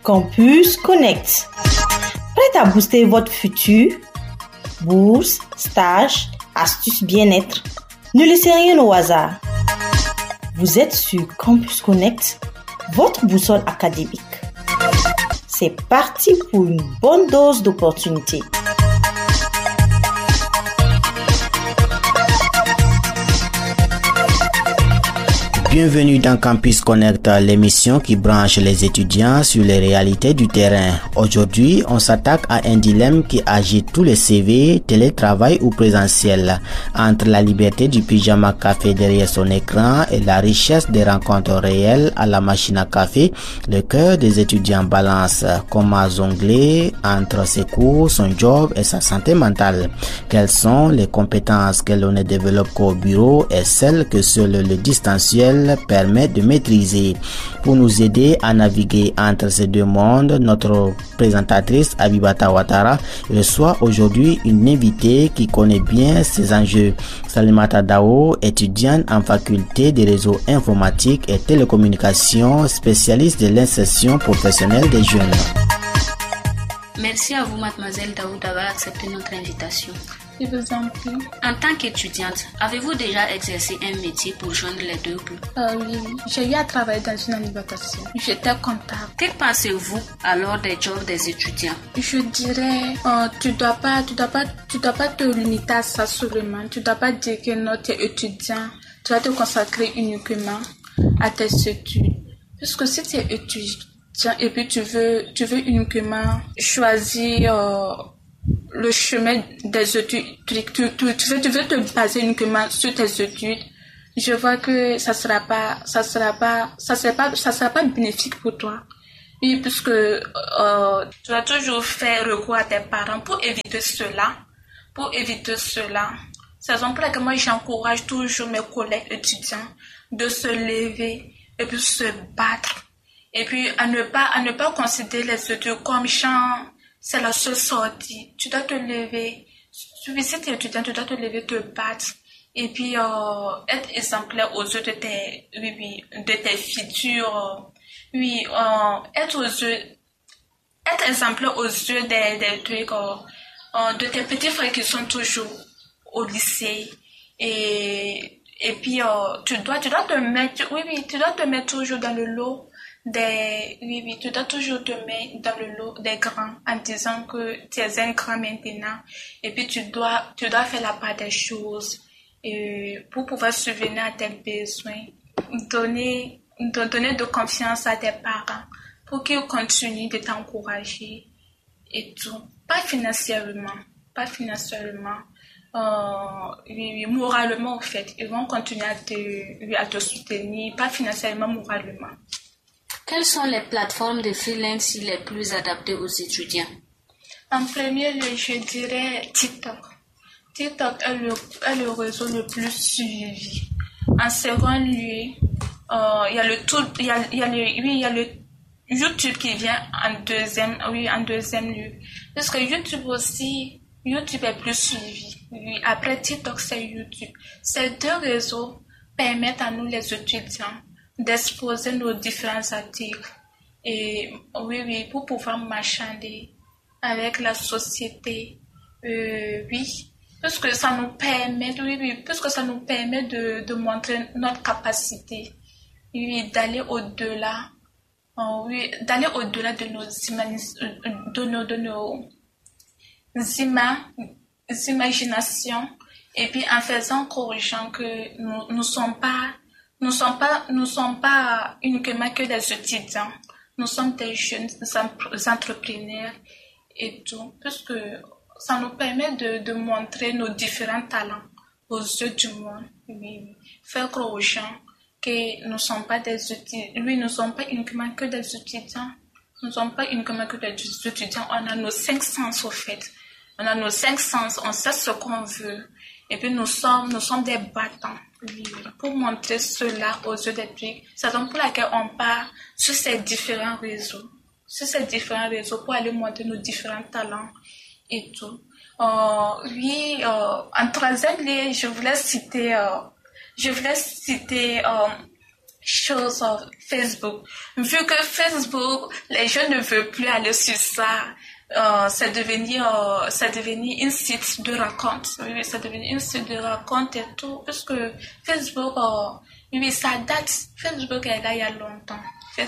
Campus Connect. Prête à booster votre futur? Bourse, stage, astuces bien-être. Ne laissez rien au hasard. Vous êtes sur Campus Connect, votre boussole académique. C'est parti pour une bonne dose d'opportunités. Bienvenue dans Campus Connect, l'émission qui branche les étudiants sur les réalités du terrain. Aujourd'hui, on s'attaque à un dilemme qui agite tous les CV, télétravail ou présentiel, entre la liberté du pyjama café derrière son écran et la richesse des rencontres réelles à la machine à café. Le cœur des étudiants balance comment jongler entre ses cours, son job et sa santé mentale. Quelles sont les compétences que l'on ne développe qu'au bureau et celles que seul le distanciel permet de maîtriser. Pour nous aider à naviguer entre ces deux mondes, notre présentatrice Abibata Ouattara reçoit aujourd'hui une invitée qui connaît bien ces enjeux. Salimata Dao, étudiante en faculté des réseaux informatiques et télécommunications, spécialiste de l'insertion professionnelle des jeunes. Merci à vous, mademoiselle Daou, d'avoir accepté notre invitation. Je vous en prie. En tant qu'étudiante, avez-vous déjà exercé un métier pour joindre les deux bouts? Oui, j'ai eu à travailler dans une alimentation. J'étais comptable. Que pensez-vous alors des jobs des étudiants? Je dirais, tu dois pas te limiter à ça seulement. Tu dois pas dire que non, tu es étudiant. Tu vas te consacrer uniquement à tes études. Parce que si tu es étudiant et puis tu veux uniquement choisir le chemin des études, tu veux te baser uniquement sur tes études, je vois que ça sera pas bénéfique pour toi. Oui, puisque tu vas toujours faire recours à tes parents pour éviter cela. C'est la raison pour laquelle moi j'encourage toujours mes collègues étudiants de se lever et puis se battre. Et puis à ne pas considérer les études comme c'est la seule sortie. Tu dois te lever. Si tu es étudiant, tu dois te lever, te battre. Et puis, être exemplaire aux yeux de tes futurs. Être exemplaire aux yeux des trucs, de tes petits frères qui sont toujours au lycée. Et puis, tu dois te mettre toujours dans le lot tu dois toujours te mettre dans le lot des grands en disant que tu es un grand maintenant et puis tu dois faire la part des choses pour pouvoir subvenir à tes besoins, donner de confiance à tes parents pour qu'ils continuent de t'encourager et tout, pas financièrement, moralement en fait, ils vont continuer à te soutenir, pas financièrement, moralement. Quelles sont les plateformes de freelance les plus adaptées aux étudiants? En premier lieu, je dirais TikTok. TikTok est le réseau le plus suivi. En second lieu, il y a le YouTube qui vient en deuxième lieu. Parce que YouTube est plus suivi. Oui, après TikTok, c'est YouTube. Ces deux réseaux permettent à nous les étudiants d'exposer nos différents articles et pour pouvoir marchander avec la société, parce que ça nous permet de montrer notre capacité, d'aller au-delà, de nos imaginations, et puis en faisant croire aux gens que nous ne sommes pas uniquement que des étudiants. Nous sommes des jeunes entrepreneurs et tout. Parce que ça nous permet de montrer nos différents talents aux yeux du monde. Oui. Faire croire aux gens que nous ne sommes pas des étudiants. Oui, nous ne sommes pas uniquement que des étudiants. Nous ne sommes pas uniquement que des étudiants. On a nos 5 sens au fait. On a nos 5 sens. On sait ce qu'on veut. Et puis nous sommes des battants. Oui, pour montrer cela aux yeux des publics. C'est la raison pour laquelle on part sur ces différents réseaux. Pour aller montrer nos différents talents et tout. En troisième lieu, je voulais citer chose Facebook. Vu que Facebook, les gens ne veulent plus aller sur ça. C'est devenu un site de raconte. Oui, c'est devenu un site de raconte et tout. Parce que Facebook, oui, ça date. Facebook est là il y a longtemps.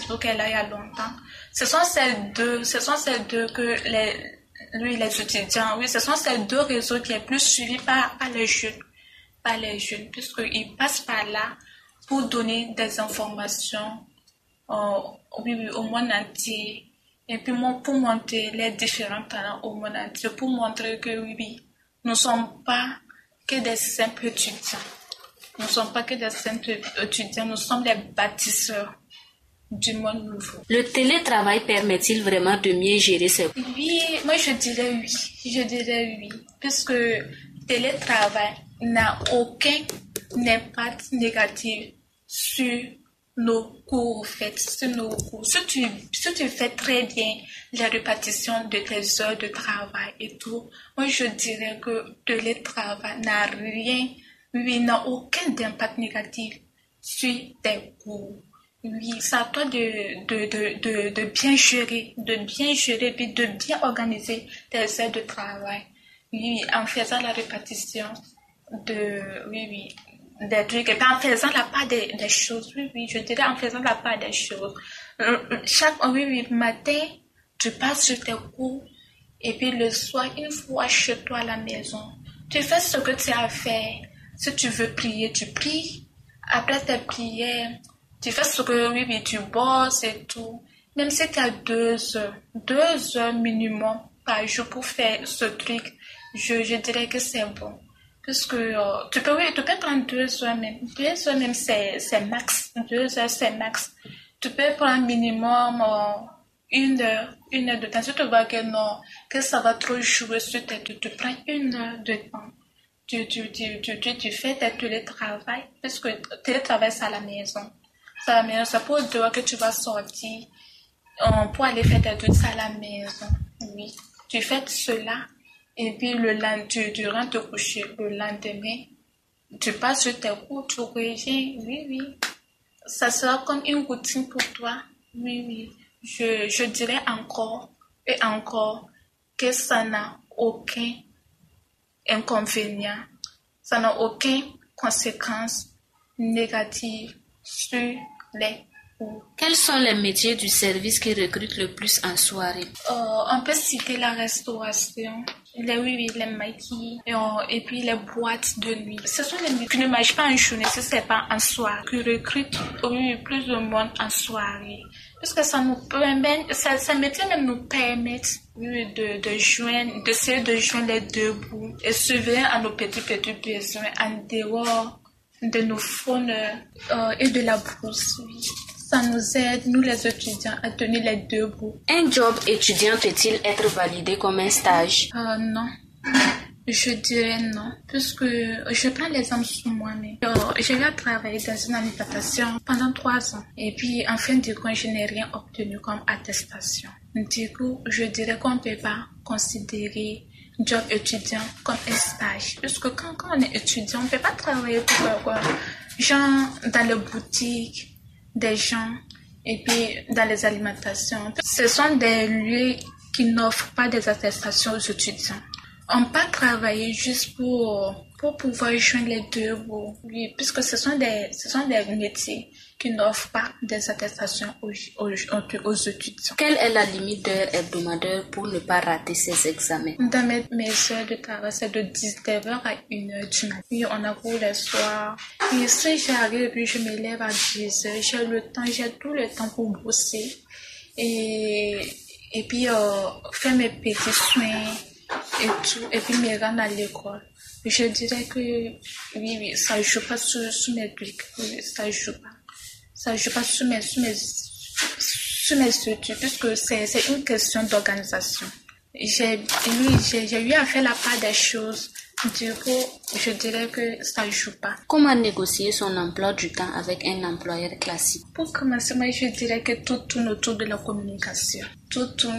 Ce sont ces deux que les étudiants, oui, ce sont ces deux réseaux qui est plus suivis par les jeunes, puisqu'ils passent par là pour donner des informations, au monde entier. Et puis pour montrer les différents talents au monde entier, pour montrer que oui, nous ne sommes pas que des simples étudiants. Nous sommes les bâtisseurs du monde nouveau. Le télétravail permet-il vraiment de mieux gérer ses... Oui, moi je dirais oui. Puisque télétravail n'a aucun impact négatif sur nos cours, Si tu fais très bien la répartition de tes heures de travail et tout, moi je dirais que le télétravail n'a aucun impact négatif sur tes cours. Oui, c'est à toi de bien gérer, puis de bien organiser tes heures de travail. Oui, en faisant la répartition des trucs, et puis en faisant la part des choses. Oui, je dirais en faisant la part des choses. Matin, tu passes sur tes cours, et puis le soir, une fois chez toi à la maison, tu fais ce que tu as à faire. Si tu veux prier, tu pries. Après tes prières, tu fais ce que, tu bosses et tout. Même si tu as 2 heures minimum par jour pour faire ce truc, je dirais que c'est bon. Parce que tu peux prendre 2 heures même. 2 heures même, c'est max. 2 heures, c'est max. Tu peux prendre minimum 1 heure de temps. Si tu vois que ça va trop jouer sur tes deux, tu prends 1 heure de temps. Tu fais tes télétravail. Parce que télétravail, c'est à la maison. C'est pour dehors que tu vas sortir pour aller faire tes trucs à la maison. Oui. Tu fais cela et puis tu rentres te coucher. Le lendemain, tu passes sur tes cours, tu reviens. Oui. Ça sera comme une routine pour toi. Oui. Je dirais encore et encore que ça n'a aucun inconvénient. Ça n'a aucune conséquence négative sur les cours. Quels sont les métiers du service qui recrutent le plus en soirée? On peut citer la restauration, les maquis et puis les boîtes de nuit. Ce sont les métiers qui ne marchent pas en journée si ce n'est pas en soirée, qui recrutent plus de monde en soirée. Parce que ça nous permet, ces métiers même nous permettent d'essayer de joindre les deux bouts et subvenir à nos petits besoins en dehors de nos fourneurs et de la bourse. Oui. Ça nous aide, nous les étudiants, à tenir les deux bouts. Un job étudiant peut-il être validé comme un stage? Non. Je dirais non, puisque je prends l'exemple sur moi-même. J'ai eu à travailler dans une alimentation pendant 3 ans. Et puis, en fin de compte, je n'ai rien obtenu comme attestation. Du coup, je dirais qu'on ne peut pas considérer job étudiant comme un stage. Puisque quand on est étudiant, on ne peut pas travailler pour genre dans les boutiques des gens et puis dans les alimentations. Ce sont des lieux qui n'offrent pas des attestations aux étudiants. On peut travailler juste pour pouvoir joindre les deux bouts, oui, puisque ce sont des métiers qui n'offrent pas des attestations aux étudiants. Quelle est la limite d'heures hebdomadaires pour ne pas rater ces examens? Dans mes heures de travail, c'est de 19h à 1h du matin. Oui, on a cours le soir. Et si j'arrive, puis je me lève à 10h, j'ai tout le temps pour bosser et puis faire mes petits soins et tout, et puis me rendre à l'école. Je dirais que oui, ça joue pas sur mes trucs. Oui, ça joue pas sur mes études, puisque c'est une question d'organisation. J'ai eu à faire la part des choses. Du coup, je dirais que ça joue pas. Comment négocier son emploi du temps avec un employeur classique? Pour commencer, moi, je dirais que tout tourne autour de la communication.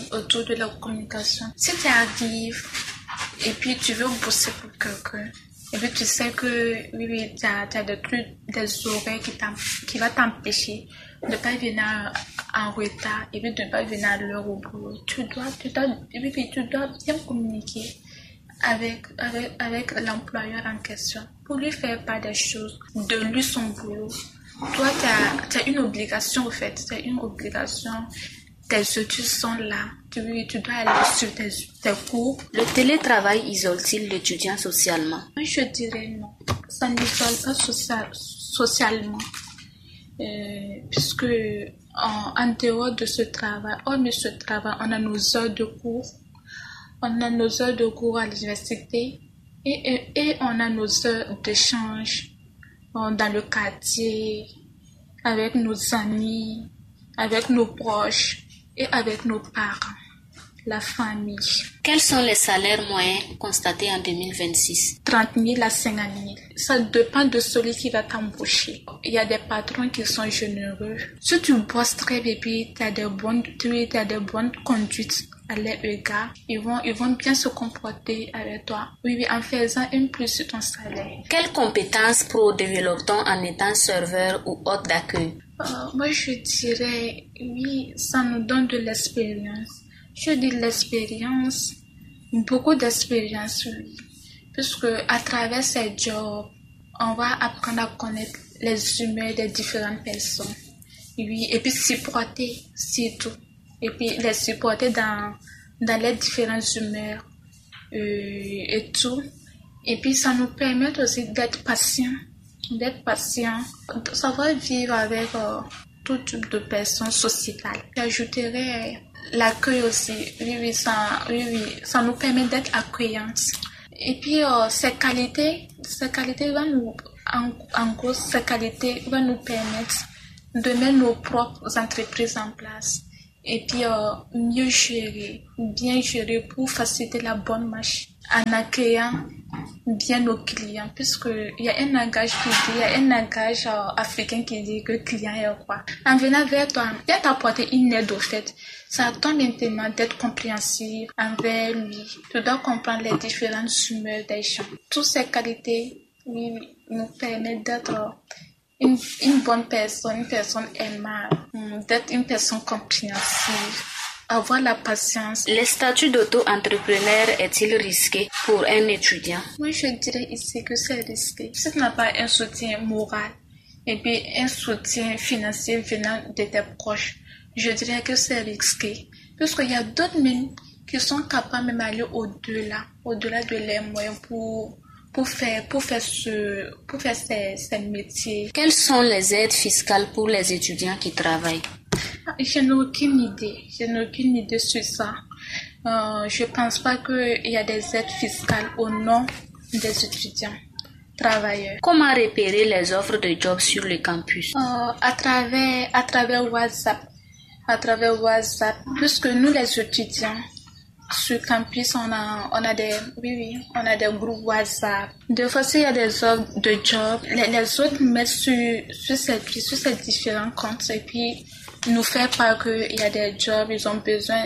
Si tu arrives et puis tu veux bosser pour quelqu'un, Et puis tu sais que oui, tu as des trucs, des horaires qui va t'empêcher de ne pas venir en retard et puis de ne pas venir à l'heure au boulot. Tu dois bien communiquer avec l'employeur en question pour lui faire part des choses, de lui son boulot. Toi, tu as une obligation, au fait, c'est une obligation. Tes études sont là, tu dois aller sur tes cours. Le télétravail isole-t-il l'étudiant socialement? Je dirais non, ça n'isole pas socialement, puisque en dehors de ce travail, on a nos heures de cours, on a nos heures de cours à l'université et on a nos heures d'échange dans le quartier, avec nos amis, avec nos proches et avec nos parents, la famille. Quels sont les salaires moyens constatés en 2026? 30 000 à 50 000. Ça dépend de celui qui va t'embaucher. Il y a des patrons qui sont généreux. Si tu bosses très bien et tu as des bonnes conduites à leur égard, ils vont bien se comporter avec toi. Oui, en faisant un plus sur ton salaire. Quelles compétences pro développe-t-on en étant serveur ou hôte d'accueil? Moi, je dirais, oui, ça nous donne de l'expérience. Je dis l'expérience, beaucoup d'expérience, oui. Puisque à travers ces jobs, on va apprendre à connaître les humains des différentes personnes. Oui, et puis supporter, c'est tout. Et puis les supporter dans les différentes humeurs et tout. Et puis ça nous permet aussi d'être patient, de savoir vivre avec tout type de personnes sociétales. J'ajouterais l'accueil aussi. Oui, ça nous permet d'être accueillantes. Et puis ces qualités vont nous, en gros, ces qualités vont nous permettre de mettre nos propres entreprises en place. Et puis bien gérer pour faciliter la bonne marche en accueillant bien nos clients, puisque il y a un langage africain qui dit que client est roi. En venant vers toi, viens t'apporter une aide au fait. Ça tombe maintenant d'être compréhensif envers lui. Tu dois comprendre les différentes humeurs des gens. Toutes ces qualités nous permettent d'être une bonne personne, une personne aimable, d'être une personne compréhensive, avoir la patience. Le statut d'auto-entrepreneur est-il risqué pour un étudiant? Moi, je dirais ici que c'est risqué. Si tu n'as pas un soutien moral et puis un soutien financier venant de tes proches, je dirais que c'est risqué. Parce qu'il y a d'autres même qui sont capables même d'aller au-delà de leurs moyens pour faire ces métiers. Quelles sont les aides fiscales pour les étudiants qui travaillent? Je n'ai aucune idée sur ça. Je pense pas qu'il y a des aides fiscales au nom des étudiants travailleurs. Comment repérer les offres de job sur le campus? À travers WhatsApp. Puisque nous les étudiants sur campus, on a des groupes WhatsApp. Des fois, s'il y a des offres de job, les autres mettent sur ces différents comptes et puis nous faire part qu'il y a des jobs, ils ont besoin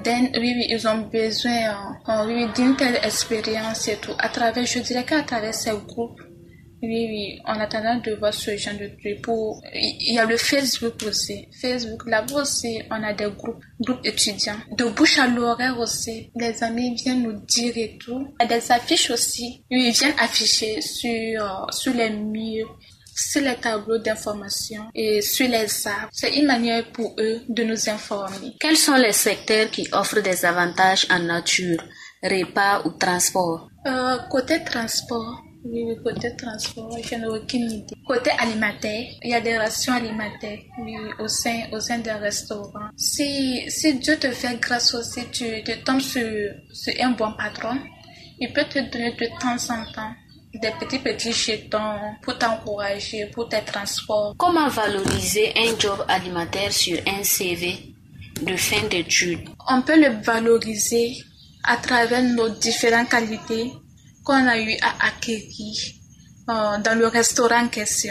d'une telle expérience et tout. Je dirais qu'à travers ces groupes, on a tendance de voir ce genre de trucs. Il y a le Facebook aussi. Là-bas aussi, on a des groupes étudiants. De bouche à l'oreille aussi, les amis viennent nous dire et tout. Il y a des affiches aussi. Ils viennent afficher sur les murs, sur les tableaux d'information et sur les arbres. C'est une manière pour eux de nous informer. Quels sont les secteurs qui offrent des avantages en nature, repas ou transport? Côté transport, je n'ai aucune idée. Côté alimentaire, il y a des rations alimentaires au sein des restaurants. Si Dieu te fait grâce aussi, tu tombes sur un bon patron, il peut te donner de temps en temps des petits jetons pour t'encourager, pour tes transports. Comment valoriser un job alimentaire sur un CV de fin d'études? On peut le valoriser à travers nos différentes qualités qu'on a eu à acquérir dans le restaurant en question.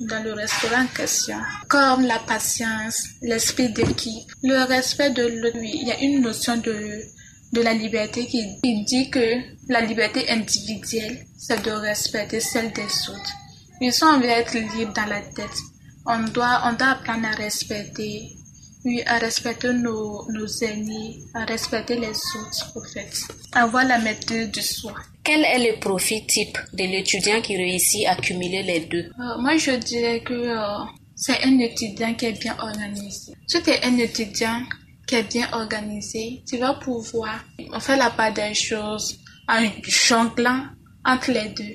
Comme la patience, l'esprit d'équipe, le respect de l'autre. Il y a une notion de la liberté qui dit que la liberté individuelle, c'est de respecter celle des autres. Oui, si on veut être libre dans la tête, on doit apprendre à respecter, oui, à respecter nos aînés, à respecter les autres, en fait. Avoir la maîtrise du soi. Quel est le profil type de l'étudiant qui réussit à cumuler les deux? Moi, je dirais que c'est un étudiant qui est bien organisé. Si tu es un étudiant qui est bien organisé, tu vas pouvoir faire la part des choses en jonglant entre les deux.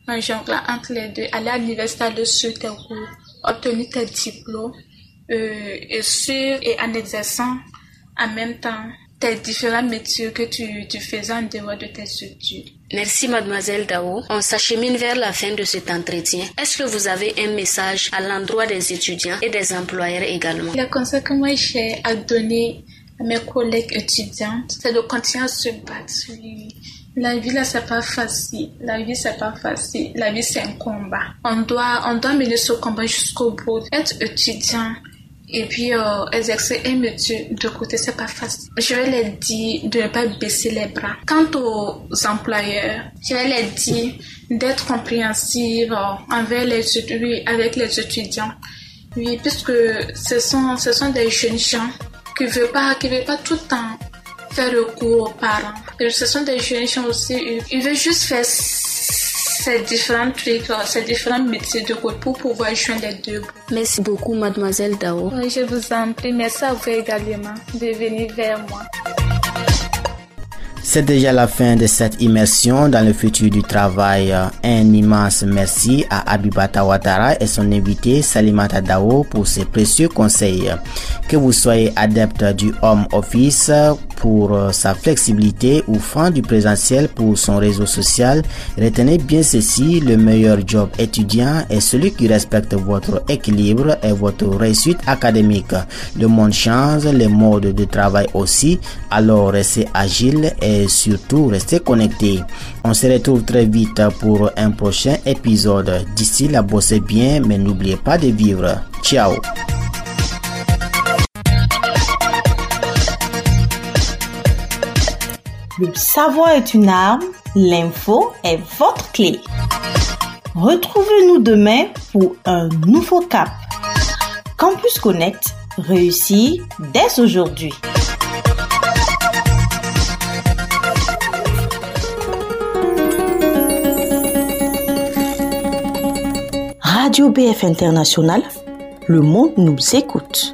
Aller à l'université, aller sur tes cours, obtenir tes diplômes et en exerçant en même temps tes différents métiers que tu faisais en dehors de tes études. Merci Mademoiselle Dao. On s'achemine vers la fin de cet entretien. Est-ce que vous avez un message à l'endroit des étudiants et des employeurs également? Le conseil que moi j'ai à donner à mes collègues étudiantes, c'est de continuer à se battre. La vie là c'est pas facile. La vie c'est un combat. On doit mener ce combat jusqu'au bout. Être étudiant et puis exercer un métier de côté, c'est pas facile. Je vais leur dire de ne pas baisser les bras. Quant aux employeurs, je vais leur dire d'être compréhensive avec les étudiants. Oui, puisque ce sont des jeunes gens qui veulent pas tout le temps faire recours aux parents. Et ce sont des jeunes gens aussi, ils veulent juste faire ces différents trucs, ces différents métiers de côté pour pouvoir joindre les deux. Merci beaucoup, Mademoiselle Dao. Oui, je vous en prie. Merci à vous également de venir vers moi. C'est déjà la fin de cette immersion dans le futur du travail. Un immense merci à Abibata Ouattara et son invité Salimata Dao pour ses précieux conseils. Que vous soyez adepte du home office pour sa flexibilité ou fan du présentiel pour son réseau social, retenez bien ceci, le meilleur job étudiant est celui qui respecte votre équilibre et votre réussite académique. Le monde change, les modes de travail aussi, alors restez agile et surtout restez connectés. On se retrouve très vite pour un prochain épisode. D'ici là, bossez bien, mais n'oubliez pas de vivre. Ciao. Le savoir est une arme, l'info est votre clé. Retrouvez-nous demain pour un nouveau cap. Campus Connect réussit dès aujourd'hui. Radio BF International, le monde nous écoute.